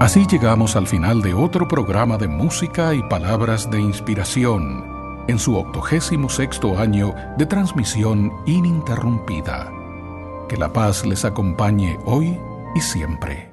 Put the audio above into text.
Así llegamos al final de otro programa de música y palabras de inspiración, en su 86º año de transmisión ininterrumpida. Que la paz les acompañe hoy y siempre.